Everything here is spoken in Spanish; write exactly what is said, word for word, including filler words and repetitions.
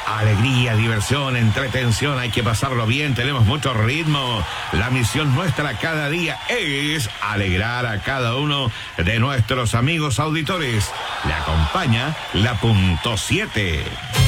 Alegría, diversión, entretención, hay que pasarlo bien, tenemos mucho ritmo. La misión nuestra cada día es alegrar a cada uno de nuestros amigos auditores. Le acompaña la punto siete.